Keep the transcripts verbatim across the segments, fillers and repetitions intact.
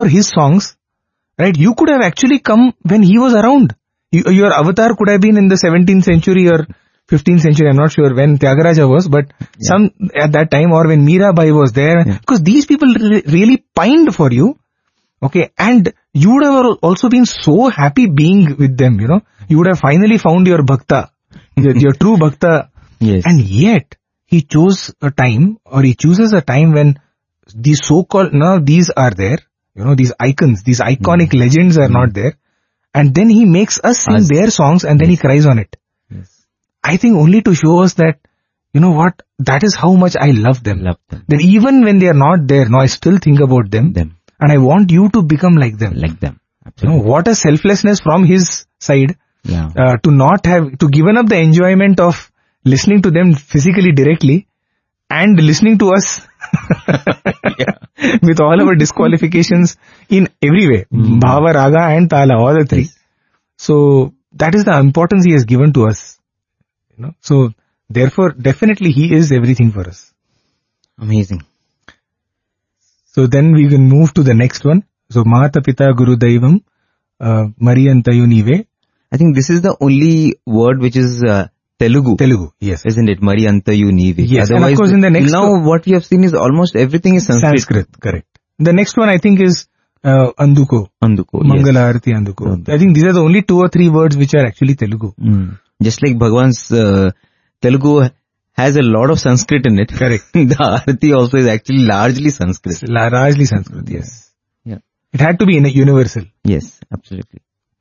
for his songs, right, you could have actually come when he was around. You, your avatar could have been in the seventeenth century or fifteenth century, I'm not sure when Tyagaraja was, but yeah. some at that time, or when Mirabai was there, yeah. because these people re- really pined for you, okay, and you would have also been so happy being with them, you know, you would have finally found your bhakta, your, your true bhakta, yes. and yet he chose a time, or he chooses a time when these so-called, now these are there, you know, these icons, these iconic mm. legends are mm. not there, and then he makes us sing As, their songs, and then yes. he cries on it. Yes. I think only to show us that, you know what, that is how much I love them. Love them. That even when they are not there, now I still think about them. them. And I want you to become like them. Like them. Absolutely. You know, what a selflessness from his side. Yeah. Uh, to not have, to given up the enjoyment of listening to them physically directly and listening to us with all our disqualifications in every way. Mm. Bhava, Raga and Tala, all the three. Yes. So that is the importance he has given to us. You know, so therefore, definitely he is everything for us. Amazing. So then we can move to the next one. So Mata Pita Guru Daivam, uh, Mariyantayu Nive. I think this is the only word which is uh, Telugu. Telugu, yes. Isn't it? Mariyantayu Nive. Yes, otherwise, and of course in the next now one, what we have seen is almost everything is Sanskrit. Sanskrit, correct. The next one I think is uh, Anduko. Anduko, Mangala Arati Anduko. Anduko. I think these are the only two or three words which are actually Telugu. Mm. Just like Bhagwan's uh, Telugu has a lot of Sanskrit in it. Correct. The Arati also is actually largely Sanskrit. La- largely Sanskrit, yes. Yeah. It had to be in a universal. Yes, absolutely.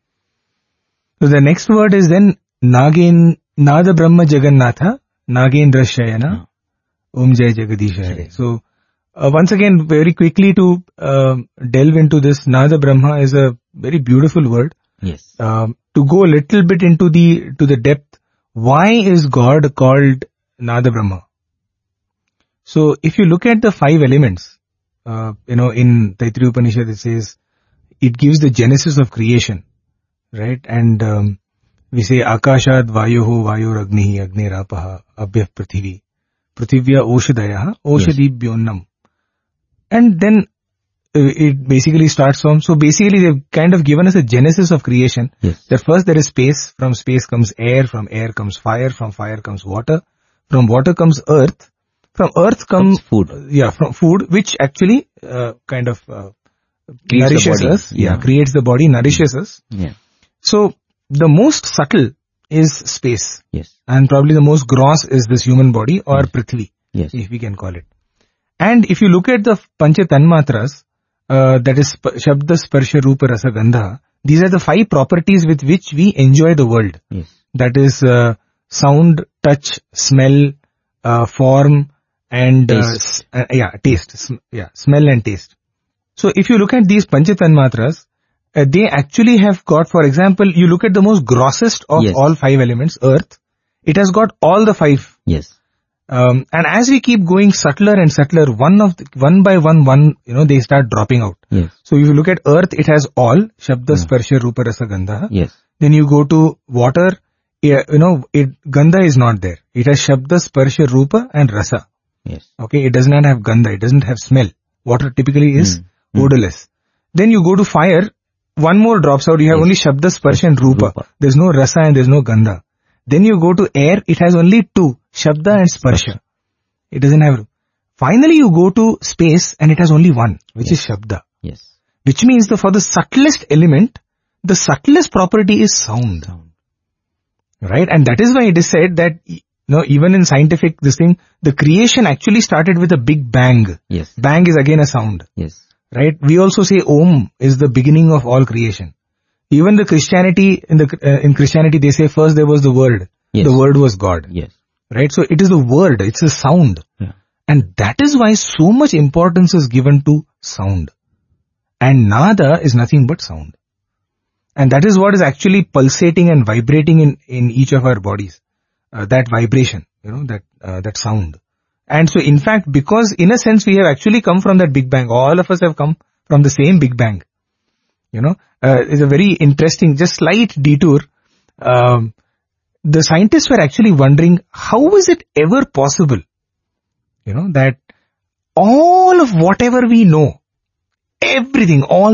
So the next word is then Nagin, Nada Brahma Jagannatha, Nagendra Shayana, oh. Om Jai Jagadishaya. So uh, once again, very quickly to uh, delve into this, Nada Brahma is a very beautiful word. Yes. Um, to go a little bit into the, to the depth, why is God called Nada Brahma? So if you look at the five elements, uh, you know, in Taittiriya Upanishad it says, it gives the genesis of creation, right? And um, we say, Akashad Vayoho Vayor Agnihi Agne Rapaha Abhyah Prithivi Prithivya Oshadayaha Oshadibhyonnam. And then it basically starts from, so basically they've kind of given us a genesis of creation. Yes. That first there is space, from space comes air, from air comes fire, from fire comes water, from water comes earth, from earth comes, comes food. Yeah, from food, which actually uh, kind of uh, nourishes us. Yeah. yeah, creates the body, nourishes mm. us. Yeah. So the most subtle is space. Yes. And probably the most gross is this human body or yes. Prithvi, yes. if we can call it. And if you look at the Pancha Tanmatras, Uh, that is Shabda, Sparsha, Rupa, Rasa, Gandha. These are the five properties with which we enjoy the world. Yes. That is uh, sound, touch, smell, uh, form, and taste. Uh, uh, yeah, taste. Sm- yeah, smell and taste. So if you look at these Panchatanmatras, uh, they actually have got, for example, you look at the most grossest of yes. all five elements, earth. It has got all the five. Yes. Um, and as we keep going subtler and subtler, one of the, one by one, one, you know, they start dropping out. Yes. So if you look at earth, it has all, Shabda, yeah. Sparsha, Rupa, Rasa, Gandha. Yes. Then you go to water, you know, it, Gandha is not there. It has Shabda, Sparsha, Rupa and Rasa. Yes. Okay, it does not have Gandha, it doesn't have smell. Water typically is mm. odorless. Mm. Then you go to fire, one more drops out, you have yes. only Shabda, Sparsha and Rupa. Rupa. There's no Rasa and there's no Gandha. Then you go to air, it has only two, Shabda and Sparsha. It doesn't have. Finally you go to space and it has only one, which yes. is Shabda. Yes. Which means that for the subtlest element, the subtlest property is sound. sound. Right? And that is why it is said that, you know, even in scientific this thing, the creation actually started with a big bang. Yes. Bang is again a sound. Yes. Right? We also say Om is the beginning of all creation. Even the Christianity, in the uh, in Christianity, they say first there was the Word. Yes. The Word was God. Yes. Right? So it is the word, it's a sound. Yeah. And that is why so much importance is given to sound. And Nada is nothing but sound. And that is what is actually pulsating and vibrating in, in each of our bodies. Uh, that vibration, you know, that, uh, that sound. And so in fact, because in a sense we have actually come from that Big Bang, all of us have come from the same Big Bang. You know, uh, it's a very interesting, just slight detour. Um, the scientists were actually wondering, how is it ever possible, you know, that all of whatever we know, everything, all